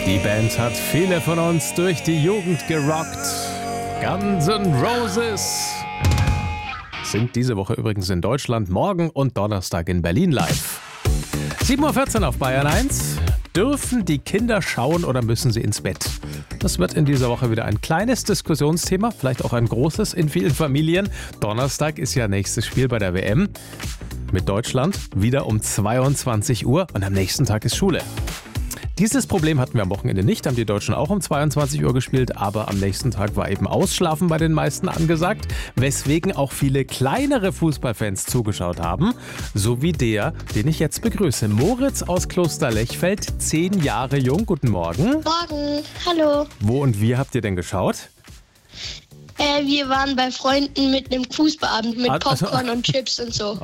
Die Band hat viele von uns durch die Jugend gerockt. Guns N' Roses sind diese Woche übrigens in Deutschland, morgen und Donnerstag in Berlin live. 7.14 Uhr auf Bayern 1. Dürfen die Kinder schauen oder müssen sie ins Bett? Das wird in dieser Woche wieder ein kleines Diskussionsthema, vielleicht auch ein großes in vielen Familien. Donnerstag ist ja nächstes Spiel bei der WM mit Deutschland, wieder um 22 Uhr und am nächsten Tag ist Schule. Dieses Problem hatten wir am Wochenende nicht, haben die Deutschen auch um 22 Uhr gespielt, aber am nächsten Tag war eben Ausschlafen bei den meisten angesagt, weswegen auch viele kleinere Fußballfans zugeschaut haben, so wie der, den ich jetzt begrüße. Moritz aus Klosterlechfeld, 10 Jahre jung, guten Morgen. Morgen, hallo. Wo und wie habt ihr denn geschaut? Wir waren bei Freunden mit einem Fußballabend mit Also- Popcorn und Chips und so.